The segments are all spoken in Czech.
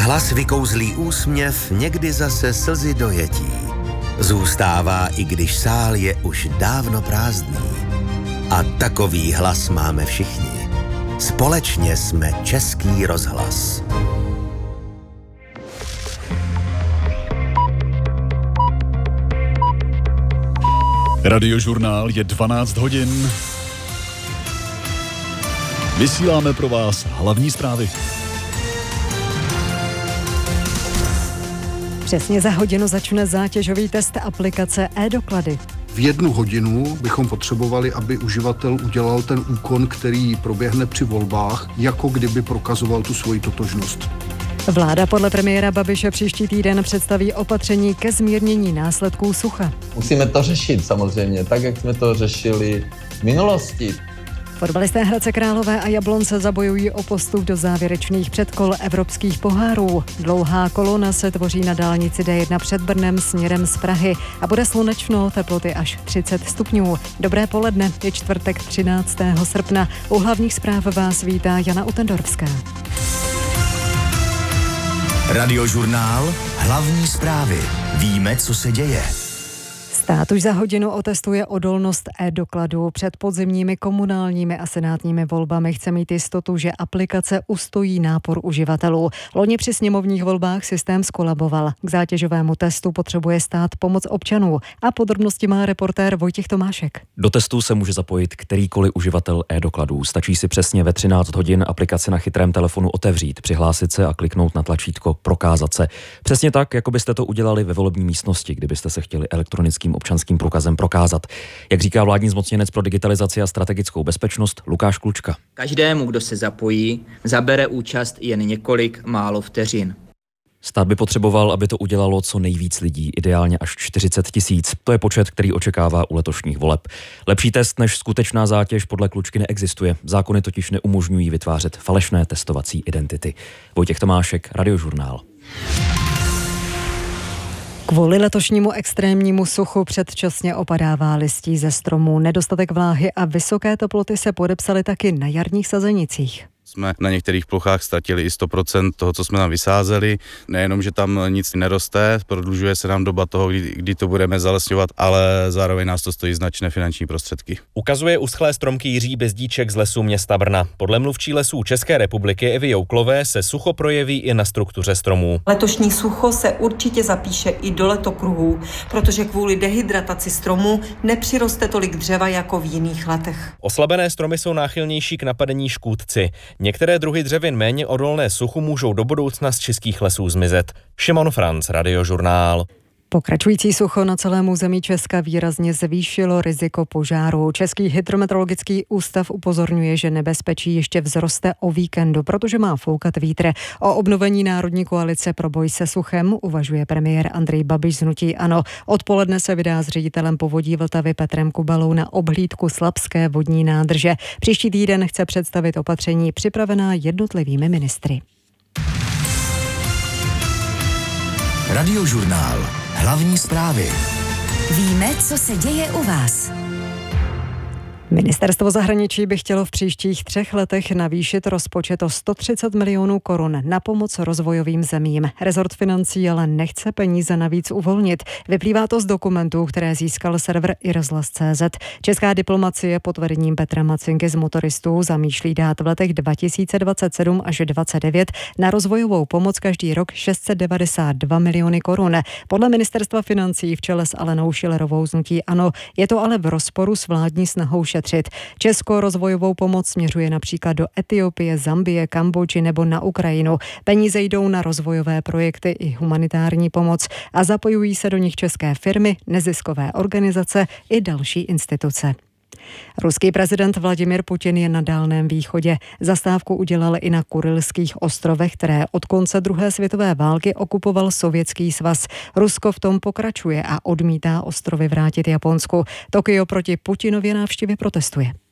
Hlas vykouzlý úsměv, někdy zase slzy dojetí. Zůstává, i když sál je už dávno prázdný. A takový hlas máme všichni. Společně jsme Český rozhlas. Radiožurnál je 12 hodin. Vysíláme pro vás hlavní zprávy. Přesně za hodinu začne zátěžový test aplikace e-doklady. V 1 hodinu bychom potřebovali, aby uživatel udělal ten úkon, který proběhne při volbách, jako kdyby prokazoval tu svoji totožnost. Vláda podle premiéra Babiše příští týden představí opatření ke zmírnění následků sucha. Musíme to řešit samozřejmě, tak jak jsme to řešili v minulosti. Fotbalisté Hradce Králové a Jablonce zabojují o postup do závěrečných předkol evropských pohárů. Dlouhá kolona se tvoří na dálnici D1 před Brnem směrem z Prahy a bude slunečno, teploty až 30 stupňů. Dobré poledne, je čtvrtek 13. srpna. U hlavních zpráv vás vítá Jana Utendorská. Radiožurnál, hlavní zprávy. Víme, co se děje. Stát už za hodinu otestuje odolnost e-dokladů. Před podzimními komunálními a senátními volbami chce mít jistotu, že aplikace ustojí nápor uživatelů. Loni při sněmovních volbách systém skolaboval. K zátěžovému testu potřebuje stát pomoc občanů. A podrobnosti má reportér Vojtěch Tomášek. Do testu se může zapojit kterýkoliv uživatel e-dokladů. Stačí si přesně ve 13 hodin aplikaci na chytrém telefonu otevřít, přihlásit se a kliknout na tlačítko Prokázat se. Přesně tak, jako byste to udělali ve volební místnosti, kdybyste se chtěli elektronickým občanským průkazem prokázat. Jak říká vládní zmocněnec pro digitalizaci a strategickou bezpečnost Lukáš Klučka. Každému, kdo se zapojí, zabere účast jen několik málo vteřin. Stát by potřeboval, aby to udělalo co nejvíc lidí, ideálně až 40 000. To je počet, který očekává u letošních voleb. Lepší test než skutečná zátěž podle Klučky neexistuje. Zákony totiž neumožňují vytvářet falešné testovací identity. Vojtěch Tomášek, Radiožurnál. Kvůli letošnímu extrémnímu suchu předčasně opadává listí ze stromů. Nedostatek vláhy a vysoké teploty se podepsaly taky na jarních sazenicích. Jsme na některých plochách ztratili i 100% toho, co jsme tam vysázeli. Nejenom, že tam nic neroste, prodlužuje se nám doba toho, kdy to budeme zalesňovat, ale zároveň nás to stojí značné finanční prostředky. Ukazuje uschlé stromky Jiří Bezdíček z lesů města Brna. Podle mluvčí lesů České republiky Evy Jouklové se sucho projeví i na struktuře stromů. Letošní sucho se určitě zapíše i do letokruhů, protože kvůli dehydrataci stromů nepřiroste tolik dřeva jako v jiných letech. Oslabené stromy jsou náchylnější k napadení škůdci. Některé druhy dřevin méně odolné suchu můžou do budoucna z českých lesů zmizet. Šimon Franc, Radiožurnál. Pokračující sucho na celém území Česka výrazně zvýšilo riziko požáru. Český hydrometeorologický ústav upozorňuje, že nebezpečí ještě vzroste o víkendu, protože má foukat vítr. O obnovení Národní koalice pro boj se suchem uvažuje premiér Andrej Babiš z hnutí ANO. Odpoledne se vydá s ředitelem Povodí Vltavy Petrem Kubalou na obhlídku Slabské vodní nádrže. Příští týden chce představit opatření připravená jednotlivými ministry. Radiožurnál. Hlavní zprávy. Víme, co se děje u vás. Ministerstvo zahraničí by chtělo v příštích 3 letech navýšit rozpočet o 130 milionů korun na pomoc rozvojovým zemím. Rezort financí ale nechce peníze navíc uvolnit. Vyplývá to z dokumentů, které získal server iRozhlas.cz. Česká diplomacie pod vedením Petra Macinky z Motoristů zamýšlí dát v letech 2027 až 2029 na rozvojovou pomoc každý rok 692 miliony korun. Podle ministerstva financí v čele s Alenou Schillerovou z hnutí ANO je to ale v rozporu s vládní snahou šetřit. Česko rozvojovou pomoc směřuje například do Etiopie, Zambie, Kambodži nebo na Ukrajinu. Peníze jdou na rozvojové projekty i humanitární pomoc a zapojují se do nich české firmy, neziskové organizace i další instituce. Ruský prezident Vladimir Putin je na Dálném východě. Zastávku udělal i na Kurylských ostrovech, které od konce druhé světové války okupoval Sovětský svaz. Rusko v tom pokračuje a odmítá ostrovy vrátit Japonsku. Tokio proti Putinově návštěvě protestuje.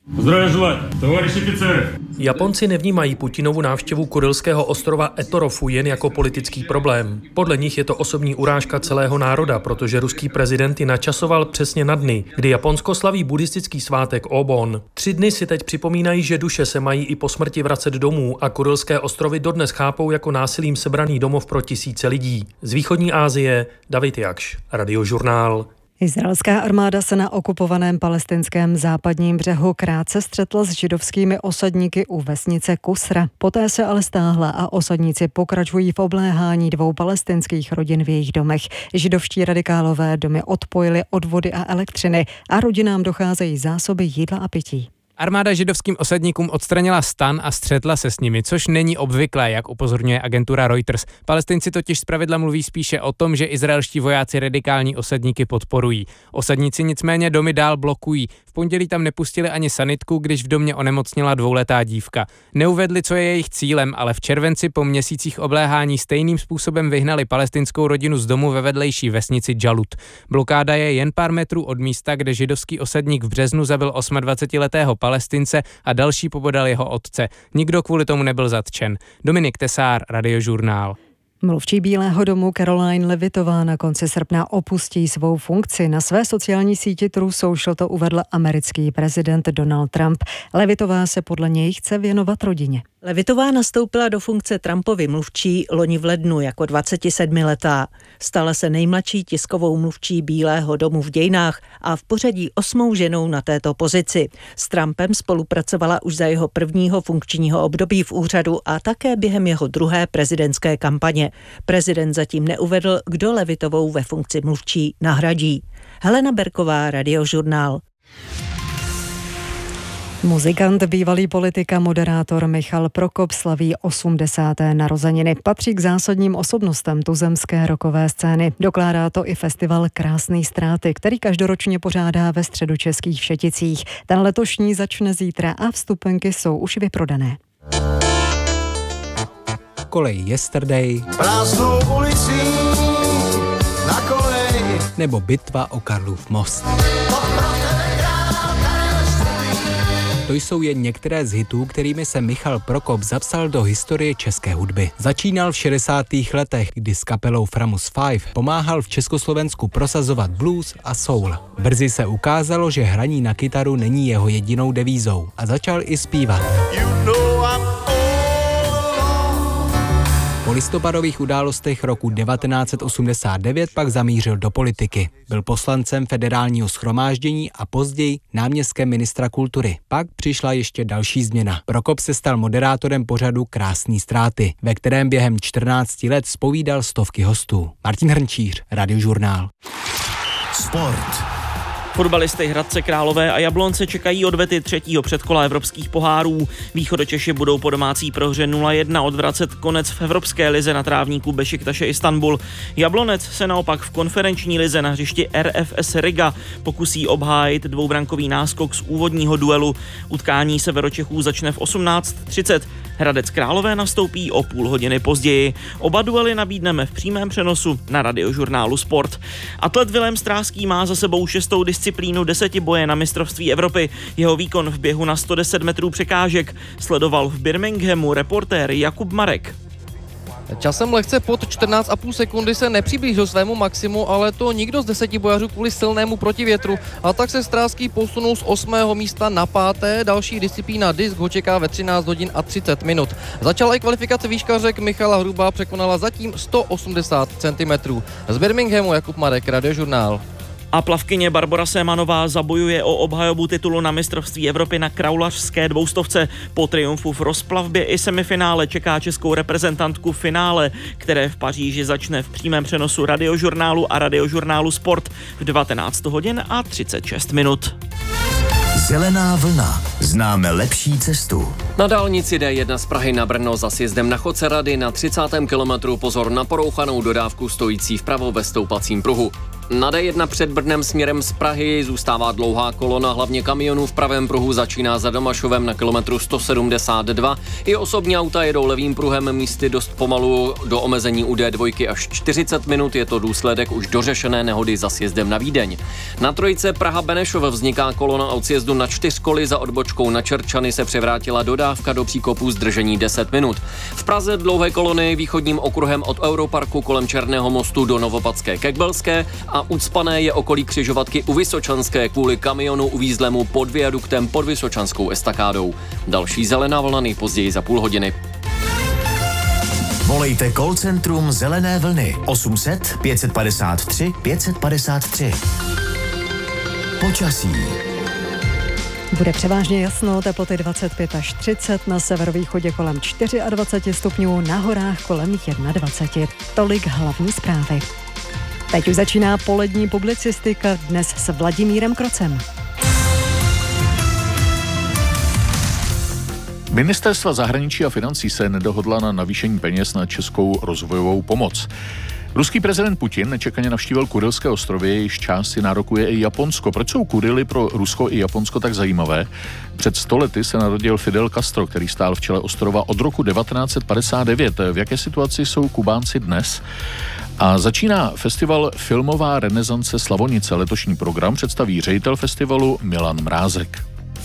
Japonci nevnímají Putinovu návštěvu kurylského ostrova Etorofu jen jako politický problém. Podle nich je to osobní urážka celého národa, protože ruský prezident ji načasoval přesně na dny, kdy Japonsko slaví buddhistický svátek Obon. 3 dny si teď připomínají, že duše se mají i po smrti vracet domů a kurylské ostrovy dodnes chápou jako násilím sebraný domov pro tisíce lidí. Z východní Asie David Jakš, Radiožurnál. Izraelská armáda se na okupovaném palestinském západním břehu krátce střetla s židovskými osadníky u vesnice Kusra. Poté se ale stáhla a osadníci pokračují v obléhání 2 palestinských rodin v jejich domech. Židovští radikálové domy odpojili od vody a elektřiny a rodinám docházejí zásoby jídla a pití. Armáda židovským osadníkům odstranila stan a střetla se s nimi, což není obvyklé, jak upozorňuje agentura Reuters. Palestinci totiž zpravidla mluví spíše o tom, že izraelští vojáci radikální osadníky podporují. Osadníci nicméně domy dál blokují. V pondělí tam nepustili ani sanitku, když v domě onemocněla 2letá dívka. Neuvedli, co je jejich cílem, ale v červenci po měsících obléhání stejným způsobem vyhnali palestinskou rodinu z domu ve vedlejší vesnici Džalut. Blokáda je jen pár metrů od místa, kde židovský osadník v březnu zabil 28letého Palestince a další pobodal jeho otce. Nikdo kvůli tomu nebyl zatčen. Dominik Tesár, Radiožurnál. Mluvčí Bílého domu Caroline Levitová na konci srpna opustí svou funkci. Na své sociální síti Truth Social to uvedl americký prezident Donald Trump. Levitová se podle něj chce věnovat rodině. Levitová nastoupila do funkce Trumpovy mluvčí loni v lednu jako 27letá. Stala se nejmladší tiskovou mluvčí Bílého domu v dějinách a v pořadí 8. ženou na této pozici. S Trumpem spolupracovala už za jeho prvního funkčního období v úřadu a také během jeho druhé prezidentské kampaně. Prezident zatím neuvedl, kdo Levitovou ve funkci mluvčí nahradí. Helena Berková, Radiožurnál. Muzikant, bývalý politik a moderátor Michal Prokop slaví 80. narozeniny. Patří k zásadním osobnostem tuzemské rockové scény. Dokládá to i festival Krásný ztráty, který každoročně pořádá ve středočeských Všeticích. Ten letošní začne zítra a vstupenky jsou už vyprodané. Kolej Yesterday, Prázdnou ulicí na kolej, nebo Bitva o Karlův most. To jsou jen některé z hitů, kterými se Michal Prokop zapsal do historie české hudby. Začínal v 60. letech, kdy s kapelou Framus 5 pomáhal v Československu prosazovat blues a soul. Brzy se ukázalo, že hraní na kytaru není jeho jedinou devízou a začal i zpívat. Po listopadových událostech roku 1989 pak zamířil do politiky. Byl poslancem Federálního shromáždění a později náměstkem ministra kultury. Pak přišla ještě další změna. Prokop se stal moderátorem pořadu Krásný ztráty, ve kterém během 14 let zpovídal stovky hostů. Martin Hrnčíř, Radiožurnál. Sport. Fotbalisty Hradce Králové a Jablonce čekají odvety 3. předkola evropských pohárů. Východočeši budou po domácí prohře 0-1 odvracet konec v evropské lize na trávníku Bešiktaše Istanbul. Jablonec se naopak v konferenční lize na hřišti RFS Riga pokusí obhájit dvoubrankový náskok z úvodního duelu. Utkání Severočechů začne v 18:30. Hradec Králové nastoupí o půl hodiny později. Oba duely nabídneme v přímém přenosu na Radiožurnálu Sport. Atlet Vilém Stráský má za sebou 6. disciplínu 10 boje na mistrovství Evropy. Jeho výkon v běhu na 110 metrů překážek sledoval v Birminghamu reportér Jakub Marek. Časem lehce pod 14,5 sekundy se nepřiblížil svému maximu, ale to nikdo z 10 bojařů kvůli silnému protivětru. A tak se Stráský posunul z 8. místa na 5. Další disciplína disk ho čeká ve 13 hodin a 30 minut. Začala i kvalifikace výškařek, Michala Hrubá překonala zatím 180 cm. Z Birminghamu Jakub Marek, Radiožurnál. A plavkyně Barbora Sémanová zabojuje o obhajobu titulu na mistrovství Evropy na kraulařské 200. Po triumfu v rozplavbě i semifinále čeká českou reprezentantku finále, které v Paříži začne v přímém přenosu Radiožurnálu a Radiožurnálu Sport v 19 hodin a 36 minut. Zelená vlna. Známe lepší cestu. Na dálnici D1 z Prahy na Brno za sjezdem na Chodce Rady na 30. kilometru pozor na porouchanou dodávku stojící vpravo ve stoupacím pruhu. Na D1 před Brnem směrem z Prahy zůstává dlouhá kolona, hlavně kamionů v pravém pruhu začíná za Domašovem na kilometru 172. I osobní auta jedou levým pruhem, místy dost pomalu, do omezení u D2 až 40 minut, je to důsledek už dořešené nehody za sjezdem na Vídeň. Na trojce Praha-Benešov vzniká kolona od sjezdu na 4 koly, za odbočkou na Čerčany se převrátila dodávka do příkopu zdržení 10 minut. V Praze dlouhé kolony východním okruhem od Europarku kolem Černého mostu do Novopadské Kekbelské a ucpané je okolí křižovatky u Vysočanské kvůli kamionu uvízlému pod viaduktem pod Vysočanskou estakádou. Další zelená vlna nejpozději za půl hodiny. Volejte call centrum Zelené vlny 800 553 553. Počasí. Bude převážně jasno, teploty 25 až 30, na severovýchodě kolem 24 stupňů, na horách kolem 21. Tolik hlavní zprávy. Teď už začíná polední publicistika, dnes s Vladimírem Krocem. Ministerstva zahraničí a financí se nedohodla na navýšení peněz na českou rozvojovou pomoc. Ruský prezident Putin nečekaně navštívil Kurylské ostrovy, jejichž část si nárokuje i Japonsko. Proč jsou Kurily pro Rusko i Japonsko tak zajímavé? Před 100 lety se narodil Fidel Castro, který stál v čele ostrova od roku 1959. V jaké situaci jsou Kubánci dnes? A začíná festival Filmová renesance Slavonice. Letošní program představí ředitel festivalu Milan Mrázek.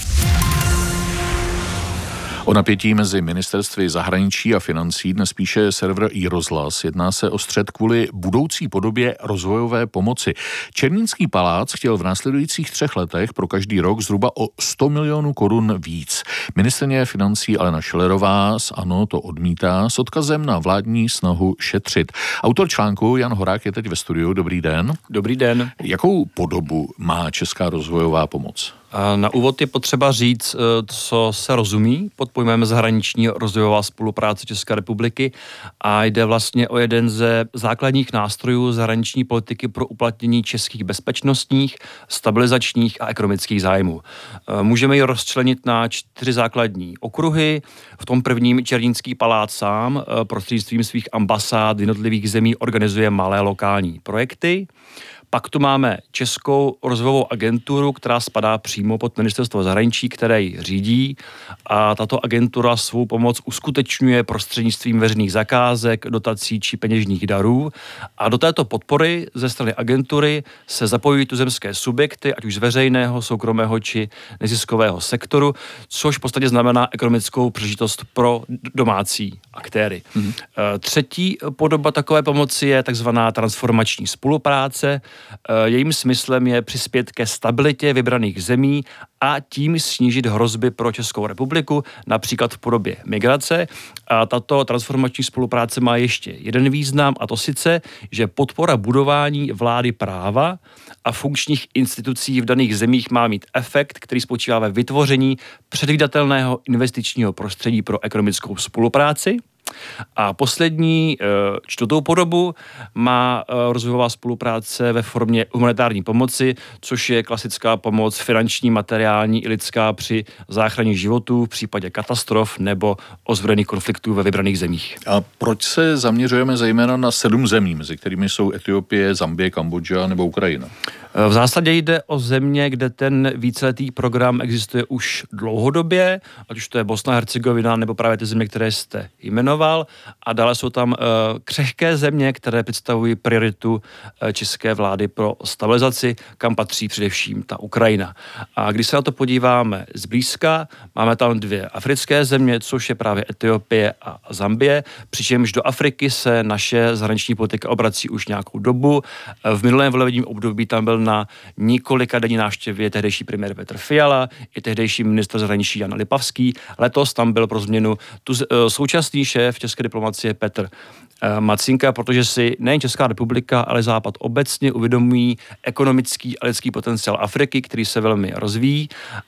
O napětí mezi ministerstvy zahraničí a financí dnes píše server iRozhlas. Jedná se o střet kvůli budoucí podobě rozvojové pomoci. Černínský palác chtěl v následujících 3 letech pro každý rok zhruba o 100 milionů korun víc. Ministryně financí Alena Schillerová z ANO to odmítá s odkazem na vládní snahu šetřit. Autor článku Jan Horák je teď ve studiu. Dobrý den. Dobrý den. Jakou podobu má česká rozvojová pomoc? Na úvod je potřeba říct, co se rozumí pod pojmem zahraniční rozvojová spolupráce České republiky a jde vlastně o jeden ze základních nástrojů zahraniční politiky pro uplatnění českých bezpečnostních, stabilizačních a ekonomických zájmů. Můžeme ji rozčlenit na 4 základní okruhy. V tom prvním Černínský palác sám prostřednictvím svých ambasád jednotlivých zemí organizuje malé lokální projekty. Pak tu máme Českou rozvojovou agenturu, která spadá přímo pod ministerstvo zahraničí, které ji řídí, a tato agentura svou pomoc uskutečňuje prostřednictvím veřejných zakázek, dotací či peněžních darů. A do této podpory ze strany agentury se zapojují tuzemské subjekty, ať už z veřejného, soukromého či neziskového sektoru, což v podstatě znamená ekonomickou příležitost pro domácí aktéry. Třetí podoba takové pomoci je takzvaná transformační spolupráce. Jejím smyslem je přispět ke stabilitě vybraných zemí a tím snížit hrozby pro Českou republiku, například v podobě migrace. A tato transformační spolupráce má ještě jeden význam, a to sice, že podpora budování vlády práva a funkčních institucí v daných zemích má mít efekt, který spočívá ve vytvoření předvídatelného investičního prostředí pro ekonomickou spolupráci. A poslední, 4. podobu má rozvojová spolupráce ve formě humanitární pomoci, což je klasická pomoc finanční, materiální i lidská při záchraně životů v případě katastrof nebo ozbrojených konfliktů ve vybraných zemích. A proč se zaměřujeme zejména na 7 zemí, mezi kterými jsou Etiopie, Zambie, Kambodža nebo Ukrajina? V zásadě jde o země, kde ten víceletý program existuje už dlouhodobě, ať už to je Bosna, Hercegovina nebo právě ty země, které jste jmenoval. A dále jsou tam křehké země, které představují prioritu české vlády pro stabilizaci, kam patří především ta Ukrajina. A když se na to podíváme zblízka, máme tam 2 africké země, což je právě Etiopie a Zambie, přičemž do Afriky se naše zahraniční politika obrací už nějakou dobu. V minulém volebním období tam byl na několika denní návštěvě tehdejší premiér Petr Fiala i tehdejší ministr zahraničí Jan Lipavský. Letos tam byl pro změnu současný šéf české diplomacie Petr Macinka, protože si nejen Česká republika, ale Západ obecně uvědomují ekonomický a lidský potenciál Afriky, který se velmi rozvíjí,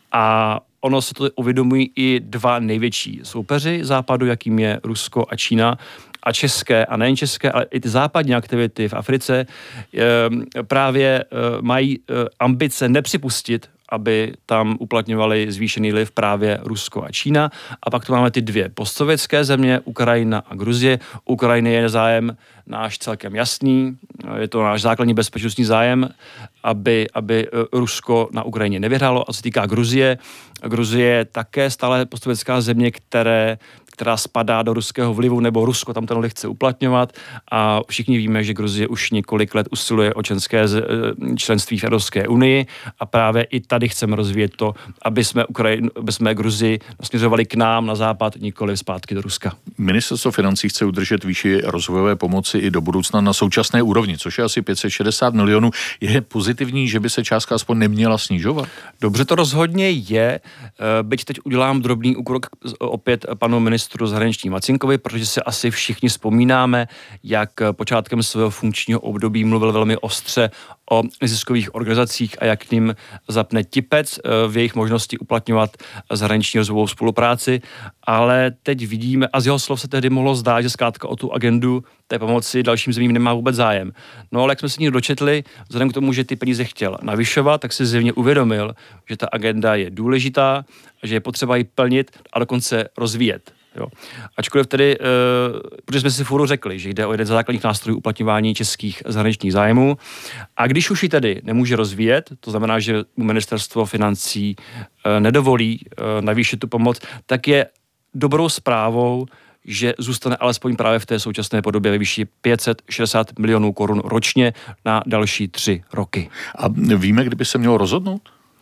a ono se to uvědomují i 2 největší soupeři Západu, jakým je Rusko a Čína. A české, a nejen české, ale i ty západní aktivity v Africe právě mají ambice nepřipustit, aby tam uplatňovali zvýšený vliv právě Rusko a Čína. A pak tu máme ty dvě postsovětské země, Ukrajina a Gruzie. Ukrajiny je zájem náš celkem jasný, je to náš základní bezpečnostní zájem, aby Rusko na Ukrajině nevyhrálo. A co se týká Gruzie, Gruzie je také stále postsovětská země, která spadá do ruského vlivu, nebo Rusko tam ten vliv chce uplatňovat a všichni víme, že Gruzie už několik let usiluje o členství v Evropské unii a právě i tady chceme rozvíjet to, aby jsme Gruzii nasměřovali k nám na západ, nikoli zpátky do Ruska. Ministerstvo financí chce udržet výši rozvojové pomoci i do budoucna na současné úrovni, což je asi 560 milionů. Je pozitivní, že by se částka aspoň neměla snižovat? Dobře, to rozhodně je. Byť teď udělám drobný úkrok opět panu ministru zahraničí Marcinkovi, protože se asi všichni vzpomínáme, jak počátkem svého funkčního období mluvil velmi ostře o neziskových organizacích a jak k ním zapne tipec v jejich možnosti uplatňovat zahraniční rozvojovou spolupráci, ale teď vidíme, a z jeho slov se tehdy mohlo zdát, že zkrátka o tu agendu té pomoci dalším zemím nemá vůbec zájem. No ale jak jsme se ní dočetli, vzhledem k tomu, že ty peníze chtěl navyšovat, tak si zjevně uvědomil, že ta agenda je důležitá, že je potřeba ji plnit a dokonce rozvíjet. Jo. Ačkoliv tedy, protože jsme si furt řekli, že jde o jeden z základních nástrojů uplatňování českých zahraničních zájmů a když už ji tedy nemůže rozvíjet, to znamená, že mu ministerstvo financí nedovolí navýšit tu pomoc, tak je dobrou zprávou, že zůstane alespoň právě v té současné podobě ve výši 560 milionů korun ročně na další 3 roky. A víme, kdyby se mělo rozhodnout?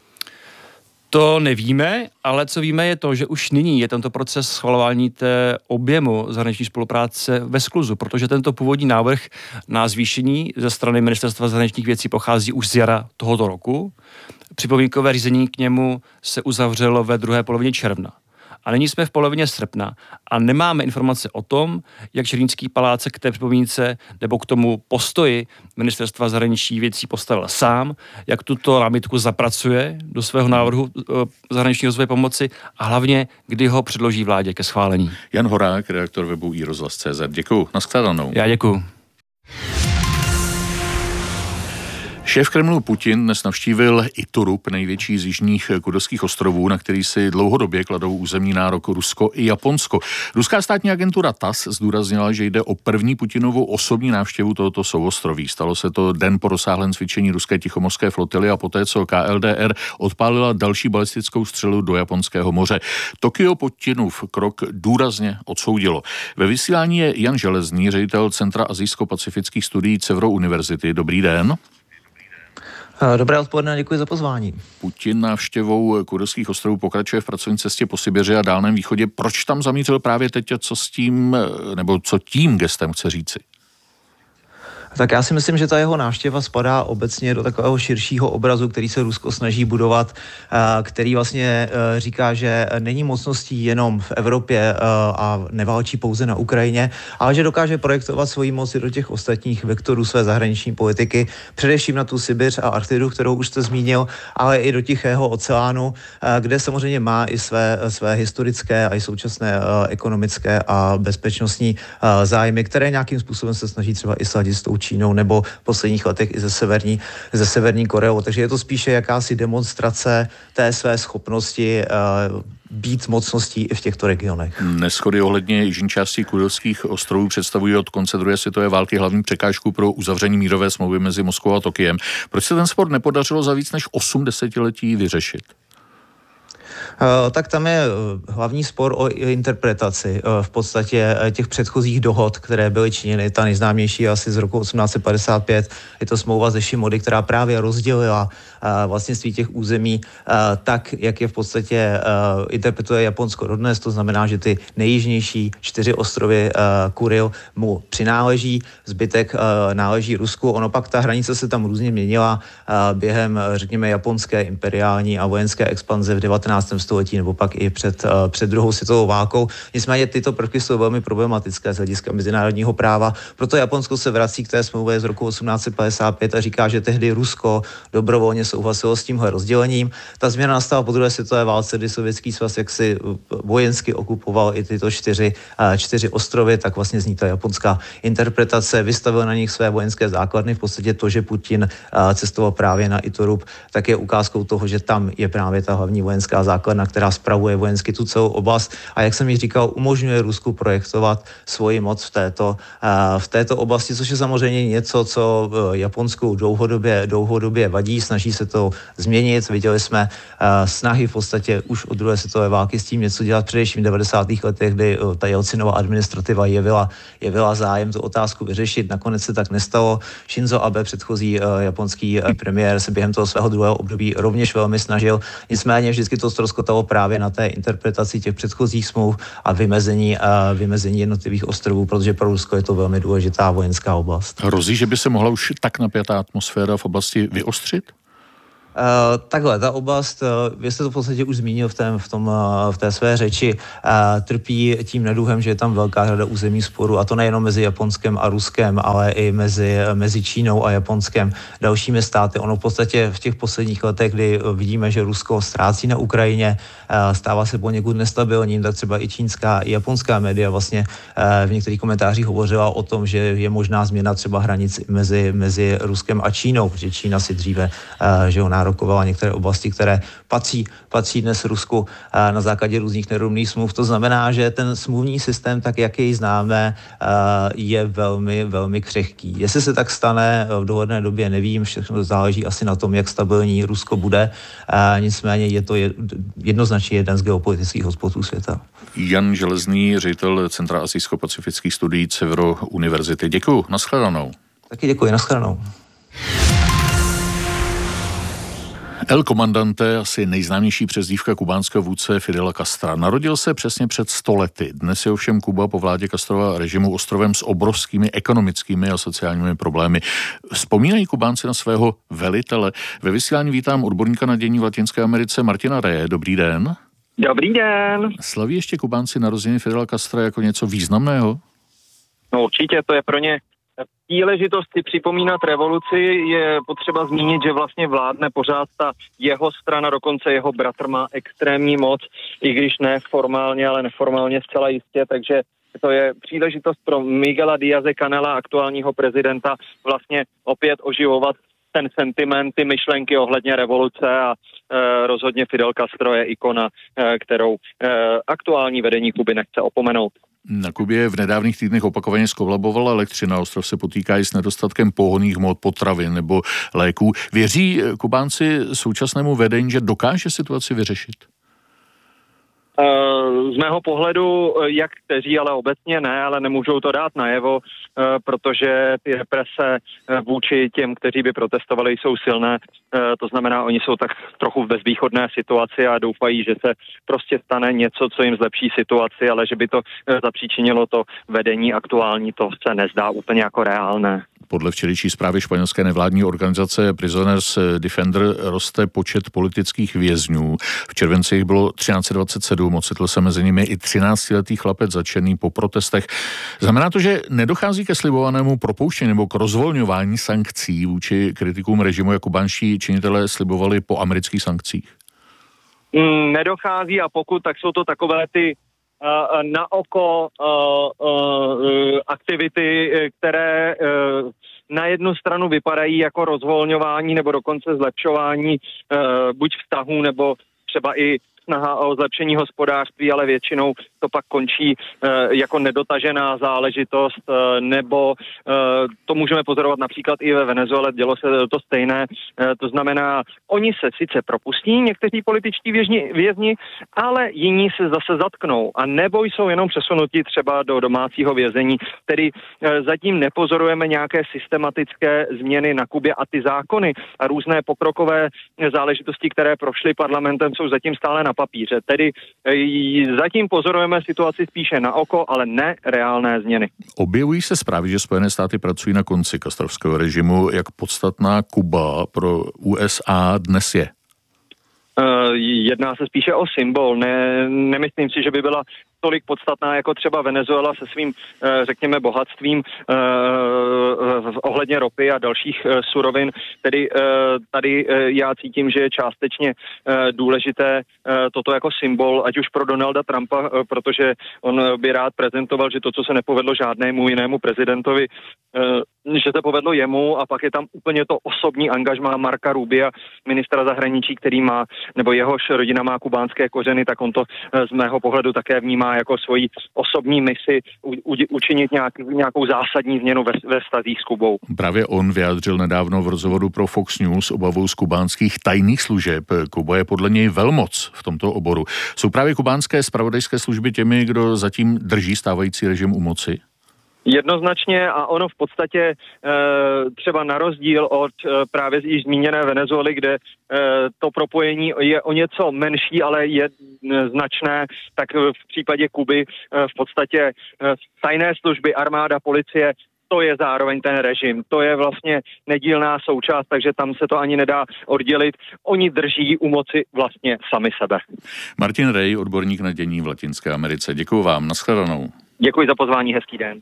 To nevíme, ale co víme je to, že už nyní je tento proces schvalování té objemu zahraniční spolupráce ve skluzu, protože tento původní návrh na zvýšení ze strany Ministerstva zahraničních věcí pochází už z jara tohoto roku. Připomínkové řízení k němu se uzavřelo ve druhé polovině června. A nyní jsme v polovině srpna a nemáme informace o tom, jak Černínský palác se k té připomínce nebo k tomu postoji Ministerstva zahraničních věcí postavil sám, jak tuto námitku zapracuje do svého návrhu zahraniční rozvoje pomoci a hlavně, kdy ho předloží vládě ke schválení. Jan Horák, redaktor webu iRozhlas.cz. Děkuju. Nashledanou. Já děkuju. Šéf Kremlu Putin dnes navštívil Iturup, největší z jižních Kurilských ostrovů, na který si dlouhodobě kladou územní nárok Rusko i Japonsko. Ruská státní agentura TASS zdůraznila, že jde o první Putinovu osobní návštěvu tohoto souostroví. Stalo se to den po rozsáhlém cvičení ruské tichomorské flotily a poté, co KLDR odpálila další balistickou střelu do Japonského moře. Tokio Putinův krok důrazně odsoudilo. Ve vysílání je Jan Železný, ředitel Centra azijsko-pacifických studií Cevro univerzity. Dobrý den. Dobré odpoledne, děkuji za pozvání. Putin návštěvou Kurilských ostrovů pokračuje v pracovní cestě po Sibiři a Dálném východě. Proč tam zamířil právě teď a co s tím, nebo co tím gestem chce říci? Tak já si myslím, že ta jeho návštěva spadá obecně do takového širšího obrazu, který se Rusko snaží budovat, který vlastně říká, že není mocností jenom v Evropě a neválčí pouze na Ukrajině, ale že dokáže projektovat svoji moc i do těch ostatních vektorů své zahraniční politiky, především na tu Sibiř a Arktidu, kterou už jste zmínil, ale i do Tichého oceánu, kde samozřejmě má i své historické a i současné ekonomické a bezpečnostní zájmy, které nějakým způsobem se snaží třeba i sladit s tou Čínou nebo v posledních letech i ze Severní Koreou. Takže je to spíše jakási demonstrace té své schopnosti být mocností i v těchto regionech. Neshody ohledně jižní části Kurilských ostrovů představují od konce druhé světové války hlavní překážku pro uzavření mírové smlouvy mezi Moskvou a Tokiem. Proč se ten spor nepodařilo za víc než 8 desetiletí vyřešit? Tak tam je hlavní spor o interpretaci v podstatě těch předchozích dohod, které byly činěny. Ta nejznámější asi z roku 1855. Je to smlouva ze Šimody, která právě rozdělila vlastnictví těch území tak, jak je v podstatě interpretuje Japonsko dodnes. To znamená, že ty nejjižnější 4 ostrovy Kuril mu přináleží, zbytek náleží Rusku. Ono pak ta hranice se tam různě měnila během, řekněme, japonské imperiální a vojenské expanze v 19. století nebo pak i před druhou světovou válkou. Nicméně tyto prvky jsou velmi problematické z hlediska mezinárodního práva. Proto Japonsko se vrací k té smlouvě z roku 1855 a říká, že tehdy Rusko dobrovolně souhlasilo s tímhle rozdělením. Ta změna nastala po druhé světové válce, kdy Sovětský svaz jaksi vojensky okupoval i tyto čtyři ostrovy, tak vlastně zní ta japonská interpretace, vystavil na nich své vojenské základny. V podstatě to, že Putin cestoval právě na Itorup, tak je ukázkou toho, že tam je právě ta hlavní vojenská základna, která spravuje vojensky tu celou oblast a jak jsem ji říkal, umožňuje Rusku projektovat svoji moc v této oblasti, což je samozřejmě něco, co Japonsku dlouhodobě vadí, snaží se to změnit. Viděli jsme snahy v podstatě už od druhé světové války s tím něco dělat, především v 90. letech, kdy ta Jelcinova administrativa jevila zájem tu otázku vyřešit. Nakonec se tak nestalo. Shinzo Abe, předchozí japonský premiér, se během toho svého druhého období rovněž velmi snažil. Nicméně vždycky to ztroskotalo právě na té interpretaci těch předchozích smluv a vymezení jednotlivých ostrovů, protože pro Rusko je to velmi důležitá vojenská oblast. Hrozí, že by se mohla už tak napjatá atmosféra v oblasti vyostřit? Takhle, ta oblast, vy jste to v podstatě už zmínil v té své řeči, trpí tím neduhem, že je tam velká řada územních sporů, a to nejenom mezi Japonskem a Ruskem, ale i mezi Čínou a Japonskem, dalšími státy. Ono v podstatě v těch posledních letech, kdy vidíme, že Rusko ztrácí na Ukrajině, stává se poněkud nestabilním, tak třeba i čínská, i japonská média vlastně v některých komentářích hovořila o tom, že je možná změna třeba hranic mezi Ruskem a Čínou, protože Čína si dříve, že nárokovala některé oblasti, které patří dnes Rusku na základě různých nerovných smluv. To znamená, že ten smluvní systém, tak jak jej známe, je velmi, velmi křehký. Jestli se tak stane v dohledné době, nevím, všechno záleží asi na tom, jak stabilní Rusko bude. Nicméně je to jednoznačně jeden z geopolitických hotspotů světa. Jan Železný, ředitel Centra asijsko-pacifických studií Severo univerzity. Děkuju, nashledanou. Taky děkuji, nashledanou. El Comandante, asi nejznámější přezdívka kubánského vůdce Fidela Castra. Narodil se přesně před 100 lety. Dnes je ovšem Kuba po vládě Castrova režimu ostrovem s obrovskými ekonomickými a sociálními problémy. Vzpomínají Kubánci na svého velitele. Ve vysílání vítám odborníka na dění v Latinské Americe Martina Reje. Dobrý den. Dobrý den. Slaví ještě Kubánci narozeniny Fidela Castra jako něco významného? No určitě, to je pro ně příležitost si připomínat revoluci. Je potřeba zmínit, že vlastně vládne pořád ta jeho strana, dokonce jeho bratr má extrémní moc, i když ne formálně, ale neformálně zcela jistě, takže to je příležitost pro Miguela Díaze-Canela, aktuálního prezidenta, vlastně opět oživovat ten sentiment, ty myšlenky ohledně revoluce a rozhodně Fidel Castro je ikona, kterou aktuální vedení Kuby nechce opomenout. Na Kubě v nedávných týdnech opakovaně skolabovala elektřina. Ostrov se potýká i s nedostatkem pohonných hmot, potravin nebo léků. Věří Kubánci současnému vedení, že dokáže situaci vyřešit? Z mého pohledu, jak kteří, ale obecně ne, ale nemůžou to dát najevo, protože ty represe vůči těm, kteří by protestovali, jsou silné. To znamená, oni jsou tak trochu v bezvýchodné situaci a doufají, že se prostě stane něco, co jim zlepší situaci, ale že by to zapříčinilo to vedení aktuální, to se nezdá úplně jako reálné. Podle včerejší zprávy španělské nevládní organizace Prisoners Defender roste počet politických vězňů. V červenci jich bylo 1327, ocitl se mezi nimi i 13letý chlapec zatčený po protestech. Znamená to, že nedochází ke slibovanému propouštění nebo k rozvolňování sankcí vůči kritikům režimu, jak kubánští činitelé slibovali po amerických sankcích? Nedochází, a pokud, tak jsou to takové ty na oko aktivity, které na jednu stranu vypadají jako rozvolňování nebo dokonce zlepšování buď vztahů nebo třeba i snaha o zlepšení hospodářství, ale většinou to pak končí jako nedotažená záležitost, nebo to můžeme pozorovat například i ve Venezuele, dělo se to stejné. To znamená, oni se sice propustí, někteří političtí vězni, ale jiní se zase zatknou, a nebo jsou jenom přesunuti třeba do domácího vězení. Tedy zatím nepozorujeme nějaké systematické změny na Kubě, a ty zákony a různé pokrokové záležitosti, které prošly parlamentem, jsou zatím stále na papíře. Tedy zatím pozorujeme situaci spíše na oko, ale ne reálné změny. Objevují se zprávy, že Spojené státy pracují na konci castrovského režimu. Jak podstatná Kuba pro USA dnes je? Jedná se spíše o symbol. Nemyslím si, že by byla tolik podstatná jako třeba Venezuela se svým, řekněme, bohatstvím ohledně ohledně ropy a dalších surovin. Tedy tady já cítím, že je částečně důležité toto jako symbol, ať už pro Donalda Trumpa, protože on by rád prezentoval, že to, co se nepovedlo žádnému jinému prezidentovi, že se povedlo jemu, a pak je tam úplně to osobní angažmá Marca Rubia, ministra zahraničí, který má, nebo jehož rodina má kubánské kořeny, tak on to z mého pohledu také vnímá jako svoji osobní misi učinit nějakou zásadní změnu ve vztazích s Kubou. Právě on vyjádřil nedávno v rozhovoru pro Fox News obavu z kubánských tajných služeb. Kuba je podle něj velmoc v tomto oboru. Jsou právě kubánské zpravodajské služby těmi, kdo zatím drží stávající režim u moci? Jednoznačně, a ono v podstatě třeba na rozdíl od právě již zmíněné Venezuely, kde to propojení je o něco menší, ale je značné, tak v případě Kuby v podstatě tajné služby, armáda, policie, to je zároveň ten režim. To je vlastně nedílná součást, takže tam se to ani nedá oddělit. Oni drží u moci vlastně sami sebe. Martin Rej, odborník na dění v Latinské Americe. Děkuju vám, nashledanou. Děkuji za pozvání, hezký den.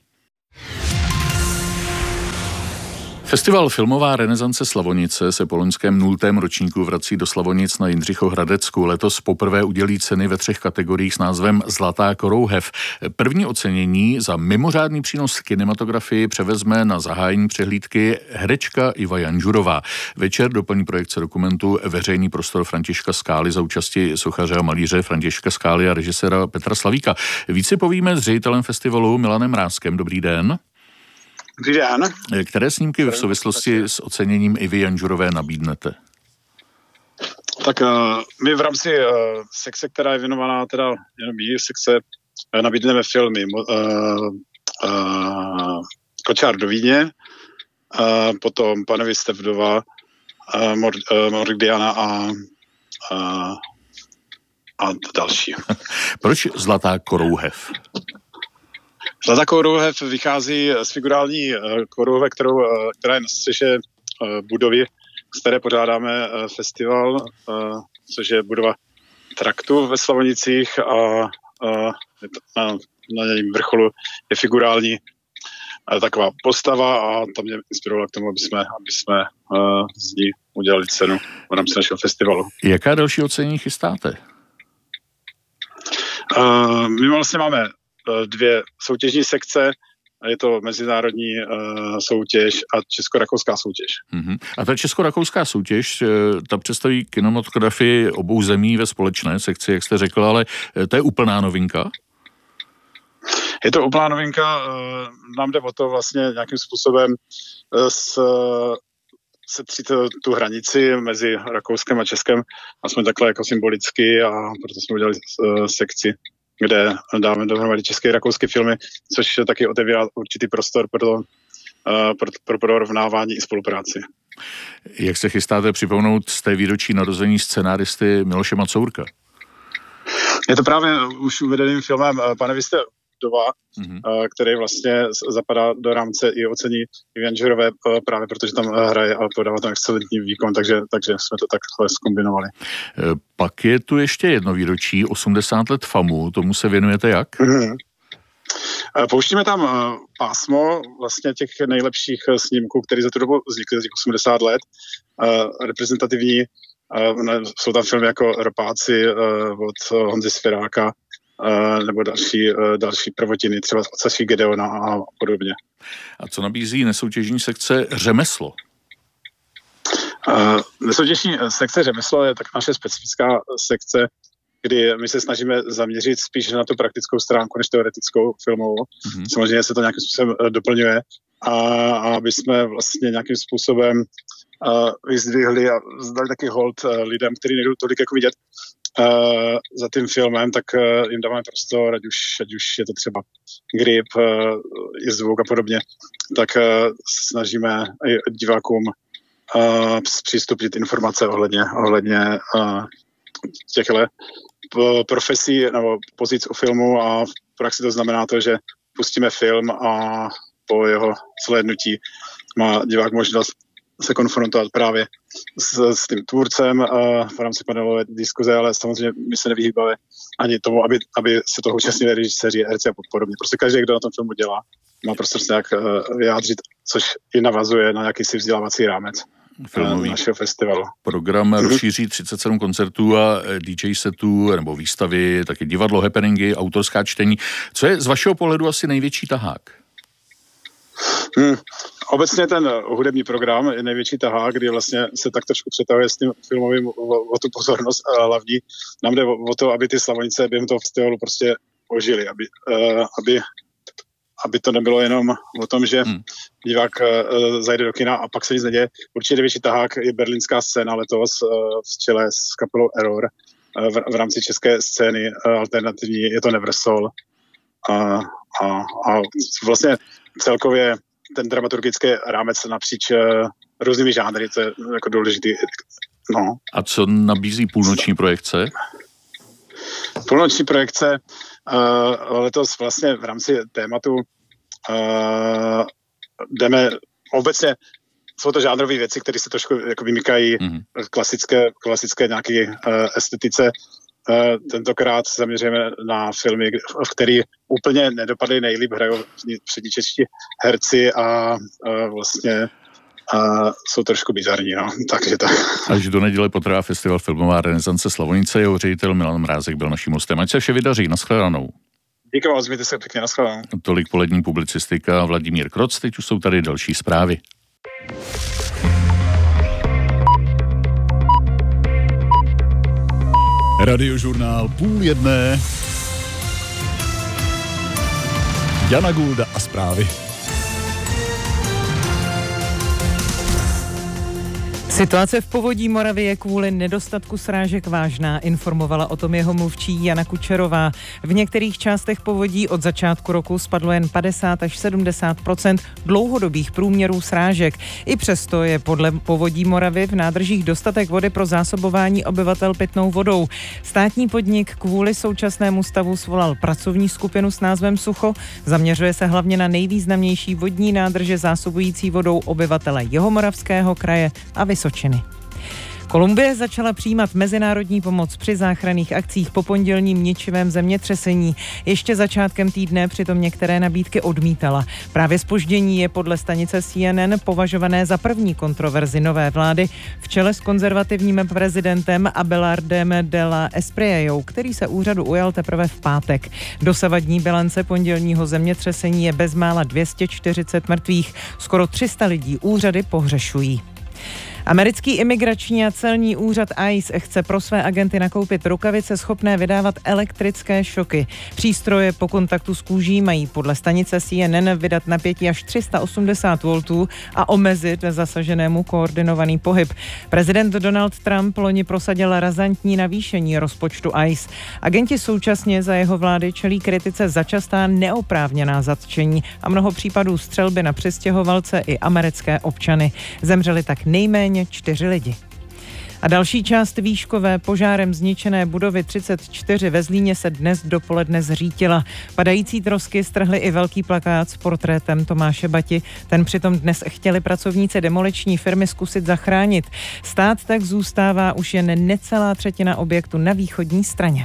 Festival Filmová renesance Slavonice se po loňském 0. ročníku vrací do Slavonic na Jindřichohradecku. Letos poprvé udělí ceny ve 3 kategoriích s názvem Zlatá korouhev. První ocenění za mimořádný přínos kinematografii převezme na zahájení přehlídky herečka Iva Janžurová. Večer doplní projekce dokumentu Veřejný prostor Františka Skály za účasti sochaře a malíře Františka Skály a režiséra Petra Slavíka. Více povíme s ředitelem festivalu Milanem Mrázkem. Dobrý den. Dobrý den. Které snímky v souvislosti s oceněním Ivy Janžurové nabídnete? Tak my v rámci sekce, která je věnovaná teda jenom jí sekce, nabídneme filmy Kočár do Vídně, potom Pane jste vdova, Moridiana a další. Proč Zlatá korouhev? Zlatá korouhev vychází z figurální korouhve, která je na střeše budovy, z které pořádáme festival, což je budova Traktu ve Slavonicích, a na jejím vrcholu je figurální taková postava, a tam mě inspirovala k tomu, aby jsme z ní udělali cenu v rámci našeho festivalu. Jaká další ocenění chystáte? My vlastně máme 2 soutěžní sekce. Je to mezinárodní soutěž a česko-rakouská soutěž. A ta česko-rakouská soutěž, ta představí kinematografii obou zemí ve společné sekci, jak jste řekl, ale to je úplná novinka? Je to úplná novinka. Nám jde o to vlastně nějakým způsobem setřít tu hranici mezi Rakouskem a Českem, aspoň takhle jako symbolicky, a proto jsme udělali sekci, kde dáme dohromady české a rakouské filmy, což taky otevírá určitý prostor pro porovnávání i spolupráci. Jak se chystáte připomenout z té výročí narození scenáristy Miloše Macourka? Je to právě už uvedeným filmem Pane jste vdova, který vlastně zapadá do rámce i ocení Ivy Janžurové, právě protože tam hraje a podává ten excelentní výkon, takže jsme to takhle zkombinovali. Pak je tu ještě jedno výročí, 80 let FAMu, tomu se věnujete jak? Pouštíme tam pásmo vlastně těch nejlepších snímků, které za tu dobu vznikly, za těch 80 let, reprezentativní. Jsou tam filmy jako Ropáci od Honzy Svěráka, nebo další prvotiny, třeba od Saši Gedeona a podobně. A co nabízí nesoutěžní sekce Řemeslo? Nesoutěžní sekce Řemeslo je tak naše specifická sekce, kdy my se snažíme zaměřit spíš na tu praktickou stránku než teoretickou filmovou. Samozřejmě se to nějakým způsobem doplňuje, a aby jsme vlastně nějakým způsobem vyzdvihli a zdali taky hold lidem, kteří nejdou tolik jako vidět za tím filmem, tak jim dáváme prostor, ať už je to třeba grip, i zvuk a podobně, tak snažíme divákům zpřístupnit informace ohledně těchto profesí nebo pozic u filmu, a v praxi to znamená to, že pustíme film a po jeho slednutí má divák možnost se konfrontovat právě s tím tvůrcem v rámci panelové diskuze, ale samozřejmě my se nevyhýbáme ani tomu, aby se toho účastnili režiséři, herci a podobně. Prostě každý, kdo na tom filmu dělá, má prostor se nějak vyjádřit, což i navazuje na jakýsi vzdělávací rámec filmový našeho festivalu. Program rozšíří 37 koncertů a DJ setů nebo výstavy, taky divadlo, happeningy, autorská čtení. Co je z vašeho pohledu asi největší tahák? Obecně ten hudební program je největší tahák, kdy vlastně se tak trošku přetahuje s tím filmovým o tu pozornost hlavní. Nám jde o to, aby ty Slavonice během toho festivalu prostě ožily, aby to nebylo jenom o tom, že divák zajde do kina a pak se nic neděje. Určitě největší tahák je berlínská scéna letos v čele s kapelou Error v rámci české scény alternativní, je to Neversol. A vlastně celkově ten dramaturgický rámec napříč různými žánry, to je jako důležitý. No. A co nabízí půlnoční projekce? Půlnoční projekce letos vlastně v rámci tématu jdeme obecně, jsou to žánrové věci, které se trošku jako vymykají klasické nějaké estetice. Tentokrát zaměříme na filmy, v který úplně nedopadly nejlíp, hrajou přední čeští herci a vlastně jsou trošku bizarní, no. Takže tak. Až do neděle potrvá festival Filmová renesance Slavonice, jeho ředitel Milan Mrázek byl naším hostem. Ať se vše vydaří, nashledanou. Díky vám, změjte se pěkně, nashledanou. Tolik polední publicistika Vladimír Kroc, teď už jsou tady další zprávy. Radiožurnál 12:30. Jana Gulda a zprávy. Situace v povodí Moravy je kvůli nedostatku srážek vážná, informovala o tom jeho mluvčí Jana Kučerová. V některých částech povodí od začátku roku spadlo jen 50 až 70% dlouhodobých průměrů srážek. I přesto je podle povodí Moravy v nádržích dostatek vody pro zásobování obyvatel pitnou vodou. Státní podnik kvůli současnému stavu svolal pracovní skupinu s názvem Sucho. Zaměřuje se hlavně na nejvýznamnější vodní nádrže zásobující vodou obyvatele Jihomoravského kraje a Vysočiny. Kolumbie začala přijímat mezinárodní pomoc při záchranných akcích po pondělním ničivém zemětřesení. Ještě začátkem týdne přitom některé nabídky odmítala. Právě zpoždění je podle stanice CNN považované za první kontroverzi nové vlády v čele s konzervativním prezidentem Abelardem de la Espriellou, který se úřadu ujal teprve v pátek. Dosavadní bilance pondělního zemětřesení je bezmála 240 mrtvých. Skoro 300 lidí úřady pohřešují. Americký imigrační a celní úřad ICE chce pro své agenty nakoupit rukavice schopné vydávat elektrické šoky. Přístroje po kontaktu s kůží mají podle stanice CNN vydat napětí až 380 voltů a omezit zasaženému koordinovaný pohyb. Prezident Donald Trump loni prosadil razantní navýšení rozpočtu ICE. Agenti současně za jeho vlády čelí kritice za častá neoprávněná zatčení a mnoho případů střelby na přistěhovalce i americké občany. Zemřeli tak nejméně 4 lidi. A další část výškové požárem zničené budovy 34 ve Zlíně se dnes dopoledne zřítila. Padající trosky strhly i velký plakát s portrétem Tomáše Bati. Ten přitom dnes chtěli pracovníci demoliční firmy zkusit zachránit. Stát tak zůstává už jen necelá třetina objektu na východní straně.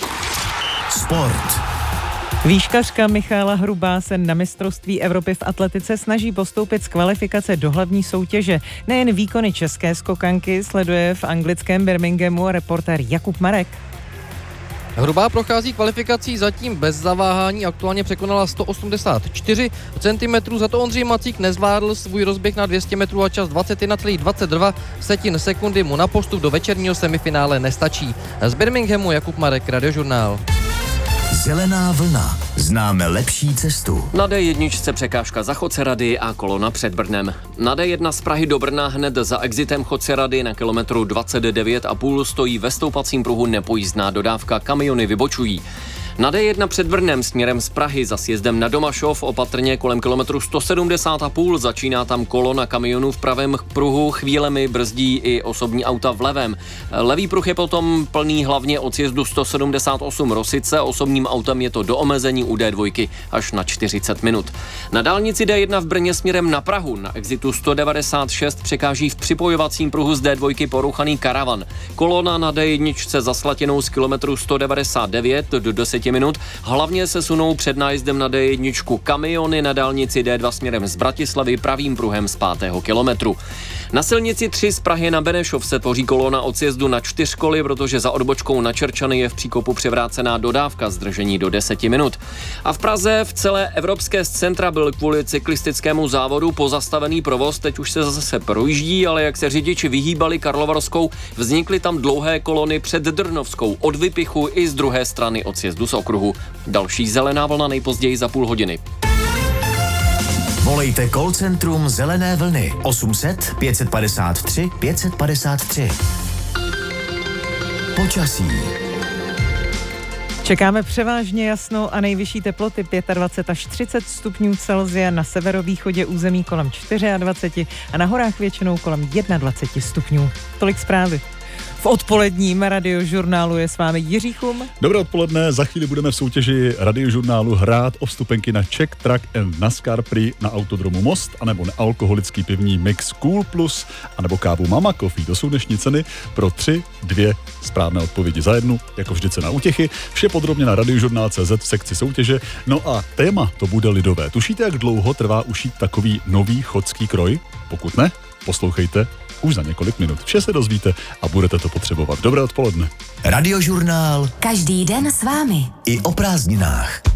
Sport. Výškařka Michaela Hrubá se na mistrovství Evropy v atletice snaží postoupit z kvalifikace do hlavní soutěže. Nejen výkony české skokanky sleduje v anglickém Birminghamu reportér Jakub Marek. Hrubá prochází kvalifikací zatím bez zaváhání, aktuálně překonala 184 cm, za to Ondřej Macík nezvládl svůj rozběh na 200 metrů a čas 21,22 sekundy mu na postup do večerního semifinále nestačí. Z Birminghamu Jakub Marek, Radiožurnál. Zelená vlna. Známe lepší cestu. Na D1 překážka za Chodcerady a kolona před Brnem. Na D1 z Prahy do Brna hned za exitem Chodcerady na kilometru 29,5 stojí ve stoupacím pruhu nepojízdná dodávka, kamiony vybočují. Na D1 před Brnem směrem z Prahy za sjezdem na Domašov opatrně kolem kilometru 170,5 začíná tam kolona kamionů v pravém pruhu, chvílemi brzdí i osobní auta v levém. Levý pruh je potom plný hlavně od sjezdu 178 Rosice, osobním autem je to do omezení u D2 až na 40 minut. Na dálnici D1 v Brně směrem na Prahu na exitu 196 překáží v připojovacím pruhu z D2 porouchaný karavan. Kolona na D1 za Slatinou z kilometru 199 do 10 minut. Hlavně se sunou před nájezdem na D1 kamiony na dálnici D2 směrem z Bratislavy pravým pruhem z 5. kilometru. Na silnici 3 z Prahy na Benešov se tvoří kolona od sjezdu na 4 koly, protože za odbočkou na Čerčany je v příkopu převrácená dodávka zdržení do 10 minut. A v Praze v celé evropské centra byl kvůli cyklistickému závodu pozastavený provoz, teď už se zase projíždí, ale jak se řidiči vyhýbali Karlovarskou, vznikly tam dlouhé kolony před Drnovskou od Vypichu i z druhé strany od sjezdu z okruhu. Další zelená vlna nejpozději za půl hodiny. Volejte call centrum Zelené vlny 800 553 553. Počasí. Čekáme převážně jasno a nejvyšší teploty 25 až 30 stupňů Celsia, na severovýchodě území kolem 24 a na horách většinou kolem 21 stupňů. Tolik zprávy. V odpoledním radiožurnálu je s vámi Jiří Chum. Dobré odpoledne, za chvíli budeme v soutěži radiožurnálu hrát o vstupenky na Czech Track and NASCAR Prix na autodromu Most, anebo nealkoholický pivní mix Cool Plus, anebo kávu Mama Coffee. To jsou dnešní ceny pro 2 správné odpovědi za jednu, jako vždy cena útěchy. Vše podrobně na radiožurnál.cz v sekci soutěže. No a téma to bude lidové. Tušíte, jak dlouho trvá ušít takový nový chodský kroj? Pokud ne, poslouchejte už za několik minut. Vše se dozvíte a budete to potřebovat. Dobré odpoledne. Radiožurnál. Každý den s vámi. I o prázdninách.